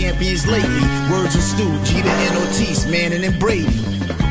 champions lately. Words of Stu, Jeter and Ortiz, Manning and Brady.